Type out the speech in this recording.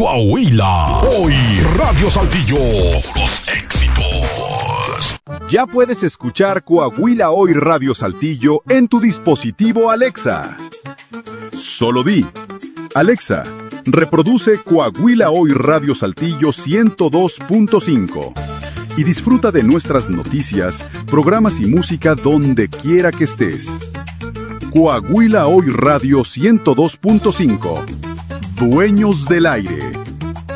Coahuila. Hoy Radio Saltillo. Puros éxitos. Ya puedes escuchar Coahuila Hoy Radio Saltillo en tu dispositivo Alexa. Solo di: Alexa, reproduce Coahuila Hoy Radio Saltillo 102.5 y disfruta de nuestras noticias, programas y música donde quiera que estés. Coahuila Hoy Radio 102.5. Dueños del aire.